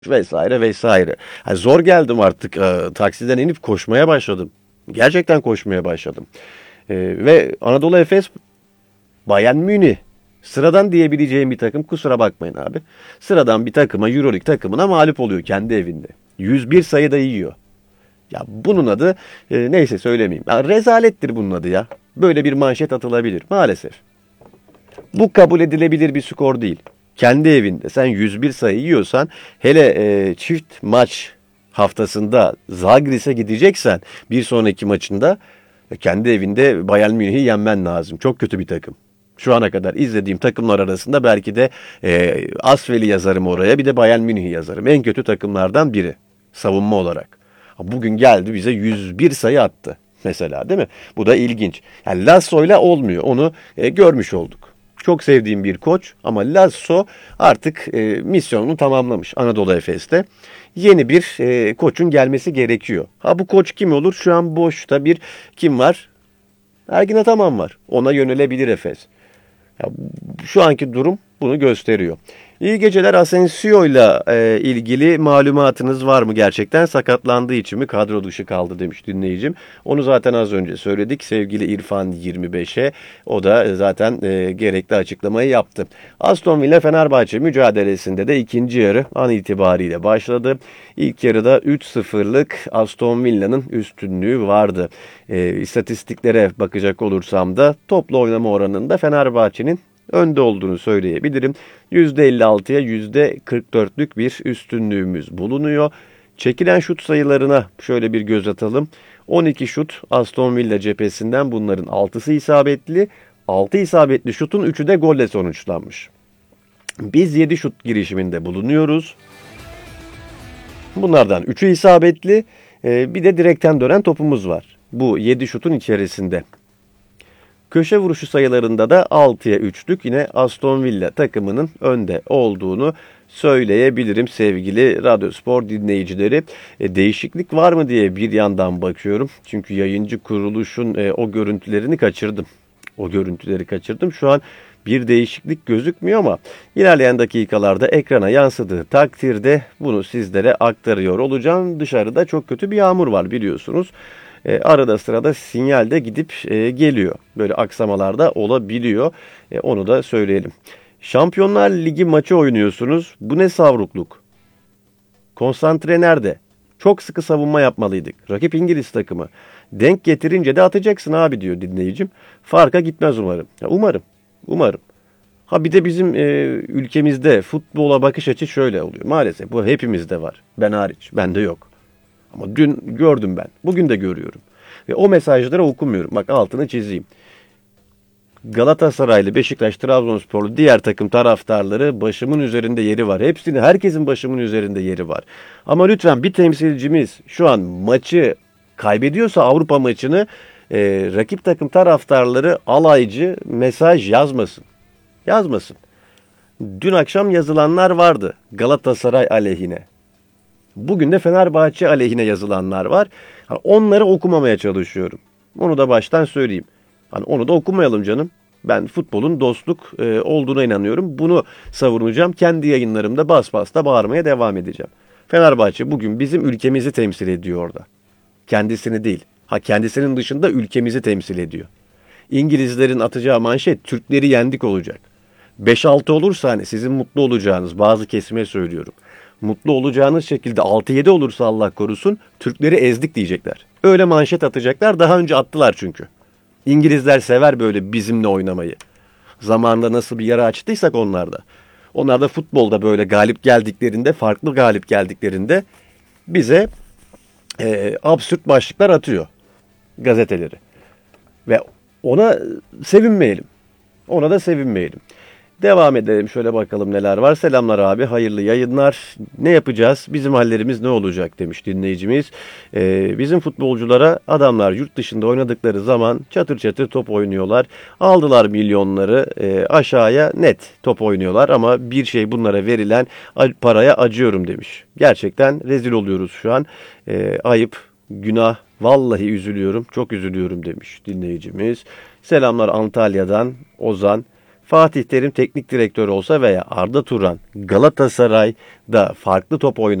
vesaire vesaire. Ha, zor geldim artık. Taksiden inip koşmaya başladım. Gerçekten koşmaya başladım. Ve Anadolu Efes Bayern Münih. Sıradan diyebileceğim bir takım, kusura bakmayın abi. Sıradan bir takıma, Euroleague takımına mağlup oluyor kendi evinde. 101 sayı da yiyor. Ya bunun adı neyse söylemeyeyim. Ya, rezalettir bunun adı ya. Böyle bir manşet atılabilir maalesef. Bu kabul edilebilir bir skor değil. Kendi evinde sen 101 sayı yiyorsan, hele çift maç haftasında Zagris'e gideceksen bir sonraki maçında kendi evinde Bayern Münih'i yenmen lazım. Çok kötü bir takım. Şu ana kadar izlediğim takımlar arasında belki de Asfel'i yazarım oraya, bir de Bayern Münih'i yazarım. En kötü takımlardan biri savunma olarak. Bugün geldi bize 101 sayı attı mesela, değil mi? Bu da ilginç. Yani Lasso'yla olmuyor, onu görmüş olduk. Çok sevdiğim bir koç ama Lasso artık misyonunu tamamlamış Anadolu Efes'te. Yeni bir koçun gelmesi gerekiyor. Ha, bu koç kim olur? Şu an boşta bir kim var? Ergin Ataman var. Ona yönelebilir Efes. Ya, şu anki durum bunu gösteriyor. İyi geceler. Asensio ile ilgili malumatınız var mı gerçekten? Sakatlandığı için mi kadro dışı kaldı demiş dinleyicim. Onu zaten az önce söyledik. Sevgili İrfan 25'e o da zaten gerekli açıklamayı yaptı. Aston Villa Fenerbahçe mücadelesinde de ikinci yarı an itibariyle başladı. İlk yarıda 3-0'lık Aston Villa'nın üstünlüğü vardı. İstatistiklere bakacak olursam da toplu oynama oranında Fenerbahçe'nin önde olduğunu söyleyebilirim. %56'ya %44'lük bir üstünlüğümüz bulunuyor. Çekilen şut sayılarına şöyle bir göz atalım. 12 şut Aston Villa cephesinden, bunların 6'sı isabetli. 6 isabetli şutun 3'ü de golle sonuçlanmış. Biz 7 şut girişiminde bulunuyoruz. Bunlardan 3'ü isabetli. Bir de direkten dönen topumuz var bu 7 şutun içerisinde. Köşe vuruşu sayılarında da 6'ya 3'lük yine Aston Villa takımının önde olduğunu söyleyebilirim sevgili Radyospor dinleyicileri. Değişiklik var mı diye bir yandan bakıyorum. Çünkü yayıncı kuruluşun o görüntülerini kaçırdım. O görüntüleri kaçırdım. Şu an bir değişiklik gözükmüyor ama ilerleyen dakikalarda ekrana yansıdığı takdirde bunu sizlere aktarıyor olacağım. Dışarıda çok kötü bir yağmur var biliyorsunuz. Arada sırada sinyal de gidip geliyor. Böyle aksamalar da olabiliyor. Onu da söyleyelim. Şampiyonlar Ligi maçı oynuyorsunuz. Bu ne savrukluk? Konsantre nerede? Çok sıkı savunma yapmalıydık. Rakip İngiliz takımı. Denk getirince de atacaksın abi diyor dinleyicim. Farka gitmez umarım. Ya umarım. Umarım. Ha bir de bizim ülkemizde futbola bakış açı şöyle oluyor. Maalesef bu hepimizde var. Ben hariç. Bende yok. Ama dün gördüm ben. Bugün de görüyorum. Ve o mesajları okumuyorum. Bak altını çizeyim. Galatasaraylı, Beşiktaş, Trabzonsporlu diğer takım taraftarları başımın üzerinde yeri var. Herkesin başımın üzerinde yeri var. Ama lütfen bir temsilcimiz şu an maçı kaybediyorsa, Avrupa maçını, rakip takım taraftarları alaycı mesaj yazmasın. Yazmasın. Dün akşam yazılanlar vardı Galatasaray aleyhine. Bugün de Fenerbahçe aleyhine yazılanlar var. Onları okumamaya çalışıyorum. Onu da baştan söyleyeyim. Onu da okumayalım canım. Ben futbolun dostluk olduğuna inanıyorum. Bunu savunacağım. Kendi yayınlarımda bas bas da bağırmaya devam edeceğim. Fenerbahçe bugün bizim ülkemizi temsil ediyor orada. Kendisini değil. Kendisinin dışında ülkemizi temsil ediyor. İngilizlerin atacağı manşet Türkleri yendik olacak. 5-6 olursa sizin mutlu olacağınız, bazı kesime söylüyorum, mutlu olacağınız şekilde 6-7 olursa Allah korusun Türkleri ezdik diyecekler. Öyle manşet atacaklar. Daha önce attılar çünkü. İngilizler sever böyle bizimle oynamayı. Zamanında nasıl bir yara açtıysak onlarda. Onlar da futbolda böyle galip geldiklerinde, farklı galip geldiklerinde bize absürt başlıklar atıyor gazeteleri. Ve ona sevinmeyelim. Ona da sevinmeyelim. Devam edelim, şöyle bakalım neler var. Selamlar abi, hayırlı yayınlar. Ne yapacağız? Bizim hallerimiz ne olacak demiş dinleyicimiz. Bizim futbolculara adamlar yurt dışında oynadıkları zaman çatır çatır top oynuyorlar. Aldılar milyonları, aşağıya net top oynuyorlar ama bir şey, bunlara verilen paraya acıyorum demiş. Gerçekten rezil oluyoruz şu an. Ayıp, günah, vallahi üzülüyorum, çok üzülüyorum demiş dinleyicimiz. Selamlar Antalya'dan Ozan. Fatih Terim teknik direktör olsa veya Arda Turan Galatasaray'da farklı top